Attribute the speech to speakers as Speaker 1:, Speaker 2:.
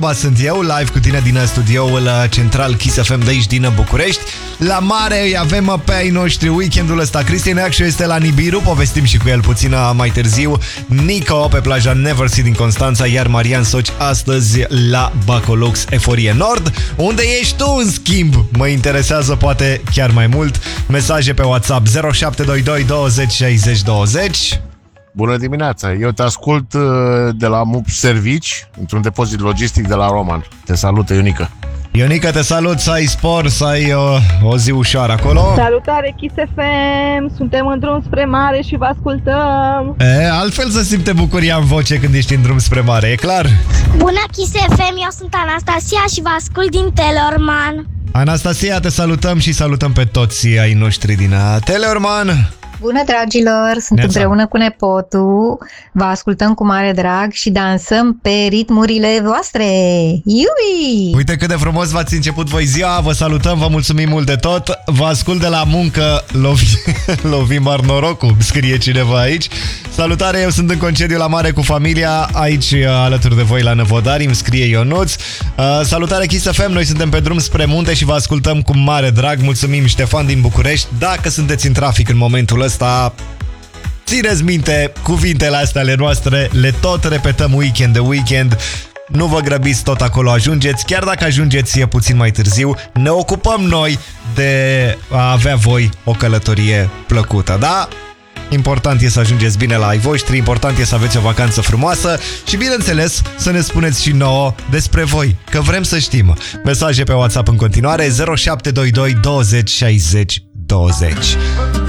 Speaker 1: Sunt eu, live cu tine din studioul central Kiss FM de aici din București. La mare îi avem pe ai noștri weekendul ăsta. Cristian Neacșu este la Nibiru, povestim și cu el puțin mai târziu. Nico pe plaja Neversea din Constanța, iar Marian Soci astăzi la Bacolux Eforie Nord. Unde ești tu, în schimb? Mă interesează poate chiar mai mult. Mesaje pe WhatsApp 0722 20 60 20.
Speaker 2: Bună dimineața! Eu te ascult de la MUP Servici, într-un depozit logistic de la Roman. Te salută, Ionica.
Speaker 1: Ionica, te salut, să ai spor, să ai o zi ușoară acolo.
Speaker 3: Salutare, Kiss FM! Suntem în drum spre mare și vă ascultăm!
Speaker 1: Altfel se simte bucuria în voce când ești în drum spre mare, e clar?
Speaker 4: Bună, Kiss FM! Eu sunt Anastasia și vă ascult din Teleorman.
Speaker 1: Anastasia, te salutăm și salutăm pe toți ai noștri din Teleorman.
Speaker 5: Bună, dragilor! Sunt împreună cu nepotul, vă ascultăm cu mare drag și dansăm pe ritmurile voastre! Iui!
Speaker 1: Uite cât de frumos v-ați început voi ziua, vă salutăm, vă mulțumim mult de tot. Vă ascult de la muncă, lovim ar norocul, scrie cineva aici. Salutare, eu sunt în concediu la mare cu familia, aici alături de voi la Năvodari, îmi scrie Ionuț. Salutare Kiss FM, noi suntem pe drum spre munte și vă ascultăm cu mare drag. Mulțumim, Ștefan din București. Dacă sunteți în trafic în momentul ăsta, țineți minte cuvintele astea ale noastre, le tot repetăm weekend de weekend. Nu vă grăbiți, tot acolo ajungeți. Chiar dacă ajungeți puțin mai târziu, ne ocupăm noi de a avea voi o călătorie plăcută, da? Important e să ajungeți bine la ai voștri, important e să aveți o vacanță frumoasă și, bineînțeles, să ne spuneți și nouă despre voi, că vrem să știm. Mesaje pe WhatsApp în continuare 0722 20 60 20.